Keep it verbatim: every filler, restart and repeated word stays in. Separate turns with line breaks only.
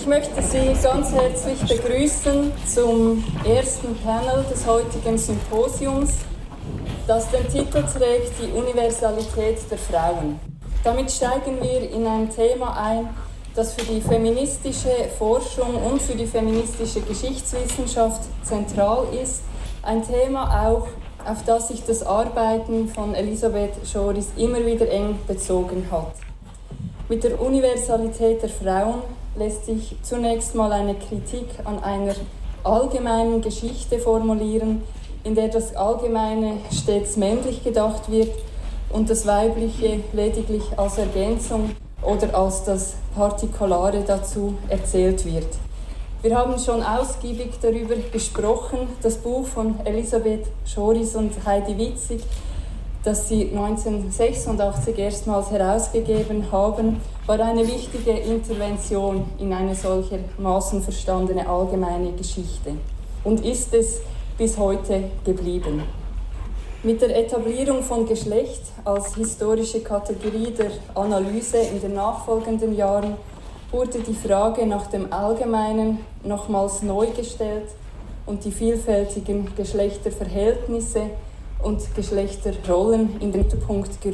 Ich möchte Sie ganz herzlich begrüßen zum ersten Panel des heutigen Symposiums, das den Titel trägt Die Universalität der Frauen. Damit steigen wir in ein Thema ein, das für die feministische Forschung und für die feministische Geschichtswissenschaft zentral ist. Ein Thema auch, auf das sich das Arbeiten von Elisabeth Schoris immer wieder eng bezogen hat. Mit der Universalität der Frauen lässt sich zunächst mal eine Kritik an einer allgemeinen Geschichte formulieren, in der das Allgemeine stets männlich gedacht wird und das Weibliche lediglich als Ergänzung oder als das Partikulare dazu erzählt wird. Wir haben schon ausgiebig darüber gesprochen. Das Buch von Elisabeth Schoris und Heidi Witzig, das sie neunzehnhundertsechsundachtzig erstmals herausgegeben haben, war eine wichtige Intervention in eine solchermaßen verstandene allgemeine Geschichte und ist es bis heute geblieben. Mit der Etablierung von Geschlecht als historische Kategorie der Analyse in den nachfolgenden Jahren wurde die Frage nach dem Allgemeinen nochmals neu gestellt und die vielfältigen Geschlechterverhältnisse und Geschlechterrollen in den Mittelpunkt gerückt.